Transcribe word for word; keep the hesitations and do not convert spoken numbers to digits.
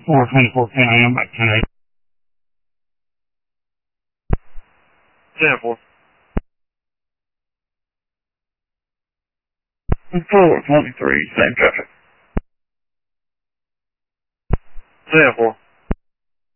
four twenty-four ten a m by ten a m ten four. four twenty-three, same traffic. ten four.